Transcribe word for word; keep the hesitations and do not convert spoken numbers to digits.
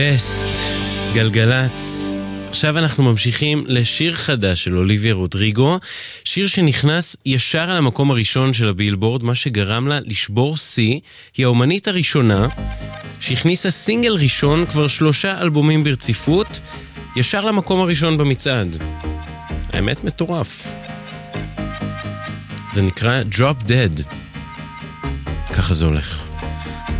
פסט, גלגלץ. עכשיו אנחנו ממשיכים לשיר חדש של אוליביה רודריגו, שיר שנכנס ישר על המקום הראשון של הבילבורד, מה שגרם לה לשבור שיא. היא האומנית הראשונה שהכניסה סינגל ראשון כבר שלושה אלבומים ברציפות, ישר למקום הראשון במצעד. האמת מטורף. זה נקרא Drop Dead. ככה זה הולך.